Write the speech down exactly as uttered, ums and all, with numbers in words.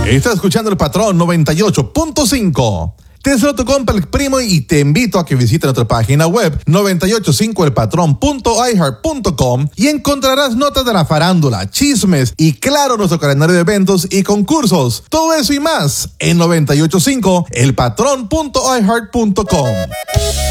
Estás escuchando El Patrón noventa y ocho punto cinco. Te saludo tu compa El Primo y te invito a que visites nuestra página web noventa y ocho cinco el patrón punto i heart punto com y encontrarás notas de la farándula, chismes y claro nuestro calendario de eventos y concursos. Todo eso y más en noventa y ocho cinco el patrón punto i heart punto com.